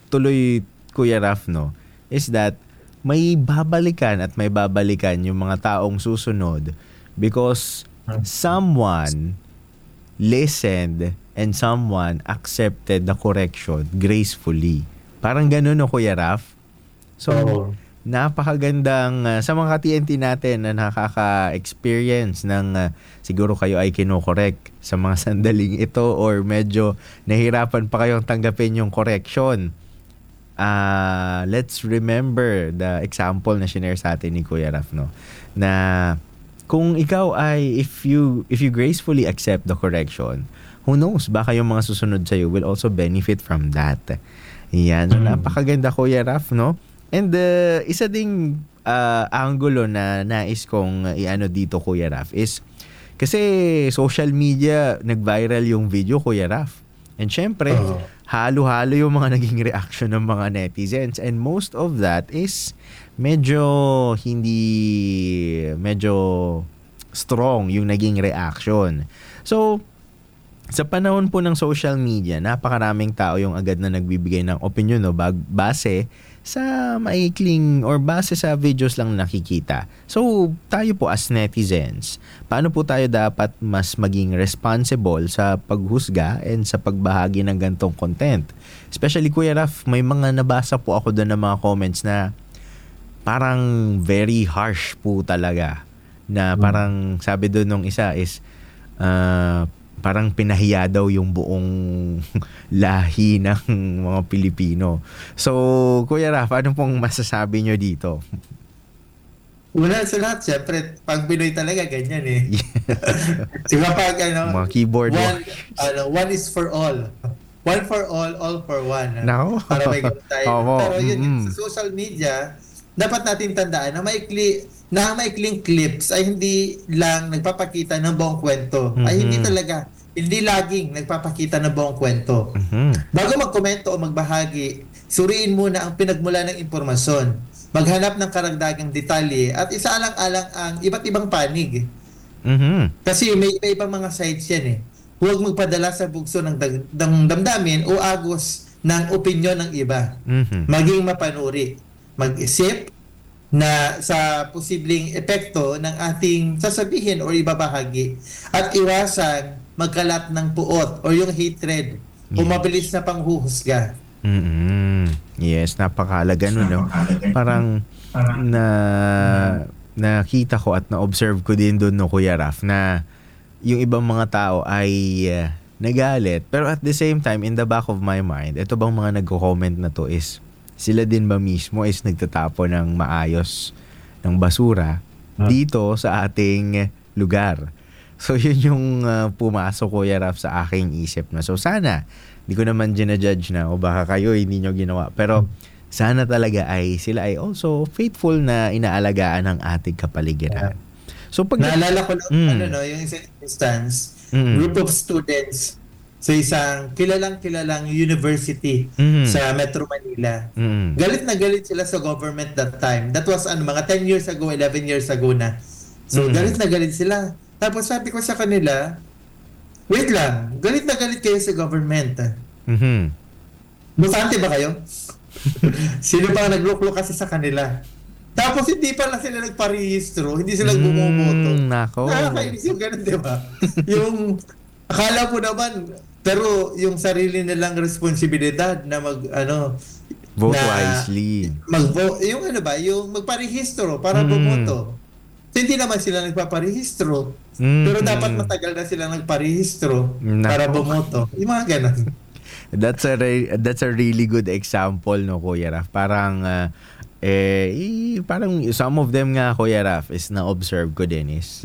tuloy, Kuya Raf, no, is that may babalikan at may babalikan yung mga taong susunod because someone listened and someone accepted the correction gracefully. Parang ganun, no, Kuya Raf? So, napakagandang sa mga ka-TNT natin na nakaka-experience ng siguro kayo ay kinokorek sa mga sandaling ito or medyo nahirapan pa kayong tanggapin yung correction. Let's remember the example na shinare sa atin ni Kuya Raf, no? Na kung ikaw ay, if you gracefully accept the correction, who knows, baka yung mga susunod sa'yo will also benefit from that. Yan. So, napakaganda, Kuya Raf, no? And isa ding angulo na nais kong iano dito, Kuya Raf, is kasi social media, nag-viral yung video, Kuya Raf. And syempre, halo-halo yung mga naging reaction ng mga netizens. And most of that is medyo strong yung naging reaction. So, sa panahon po ng social media, napakaraming tao yung agad na nagbibigay ng opinion, no, base sa maikling or base sa videos lang nakikita. So, tayo po as netizens, paano po tayo dapat mas maging responsible sa paghusga and sa pagbahagi ng gantong content? Especially, Kuya Raf, may mga nabasa po ako doon ng mga comments na parang very harsh po talaga. Na parang sabi doon nung isa is parang pinahiya daw yung buong lahi ng mga Pilipino. So, Kuya Raf, ano pong masasabi nyo dito? Una sa lahat, syempre, pag Pinoy talaga, ganyan eh. Diba pag mga keyboard one is for all. One for all for one. No? Para may ganun tayo. Pero yun, sa social media, dapat natin tandaan na maikling clips ay hindi lang nagpapakita ng buong kwento. Ay hindi laging nagpapakita ng buong kwento. Bago magkomento o magbahagi, suriin muna ang pinagmula ng impormasyon. Maghanap ng karagdagang detalye at isaalang-alang ang iba't ibang panig. Kasi may ibang mga sides yan eh. Huwag magpadala sa bugso ng damdamin o agos ng opinyon ng iba. Maging mapanuri. Mag-isip na sa posibleng epekto ng ating sasabihin o ibabahagi at iwasan magkalat ng puot o yung hatred o mabilis na panghuhusga. Yes, napakahalaga nun, no? Parang nakita ko at na-observe ko din doon, no, Kuya Raf, na yung ibang mga tao ay nagalit, pero at the same time, in the back of my mind, ito bang mga nagko-comment na to is sila din ba mismo is nagtatapo ng maayos ng basura dito sa ating lugar. So, yun yung pumasok, Kuya Raf, sa aking isip na. So, sana, hindi ko naman ginajudge na o baka kayo hindi nyo ginawa. Pero, sana talaga ay sila ay also faithful na inaalagaan ng ating kapaligiran. So, pag naalala ko lang, yung isang instance, group of students sa isang kilalang university sa Metro Manila. Galit na galit sila sa government that time. That was mga 10 years ago, 11 years ago na. So galit na galit sila. Tapos sabi ko sa kanila, wait lang, galit na galit kayo sa government. Butante ba kayo? Sino pa nagluklok kasi sa kanila? Tapos hindi pa lang sila nagparehistro, hindi sila bumoboto. Nakakainis yung ganun, di ba? Yung akala ko naman, pero yung sarili nilang responsibilidad na vote wisely. Yung yung magparehistro para bumoto. So, hindi naman sila nagpaparehistro. Pero dapat matagal na sila nagparehistro para bumoto. Yung mga ganun. That's a really good example, no, Kuya Raf. Parang parang some of them nga, Kuya Raf, is na-observe ko din is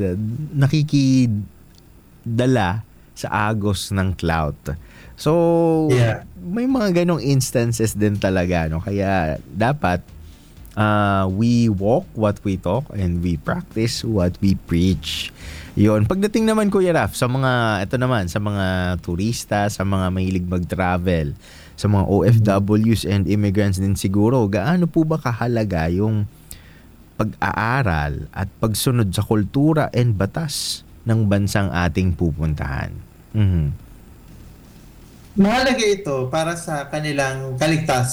nakikidala sa agos ng clout. So, may mga ganong instances din talaga, no? Kaya dapat we walk what we talk and we practice what we preach. Yun. Pagdating naman, Kuya Raf, sa mga turista, sa mga mahilig mag-travel, sa mga OFWs and immigrants din siguro, gaano po ba kahalaga yung pag-aaral at pagsunod sa kultura and batas ng bansang ating pupuntahan? Mahalaga ito para sa kanilang kaligtasan.